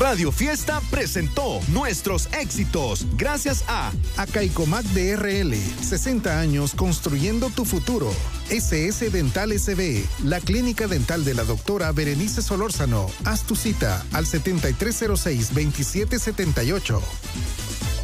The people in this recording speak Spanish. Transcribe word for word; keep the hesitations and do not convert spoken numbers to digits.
Radio Fiesta presentó nuestros éxitos gracias a Acaicomac D R L, sesenta años construyendo tu futuro. S S Dental S B, la clínica dental de la doctora Berenice Solórzano. Haz tu cita al setenta y tres cero seis, veintisiete setenta y ocho.